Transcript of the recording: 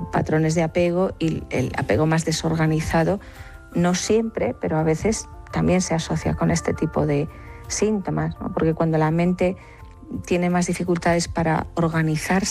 patrones de apego, y el apego más desorganizado no siempre, pero a veces también se asocia con este tipo de síntomas, ¿no? Porque cuando la mente tiene más dificultades para organizarse,